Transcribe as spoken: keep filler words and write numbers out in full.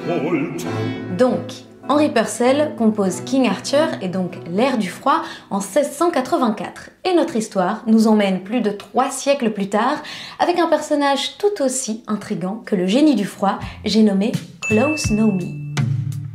Donc, Henry Purcell compose King Arthur et donc l'ère du froid en seize cent quatre-vingt-quatre. Et notre histoire nous emmène plus de trois siècles plus tard avec un personnage tout aussi intrigant que le génie du froid, j'ai nommé Klaus Nomi.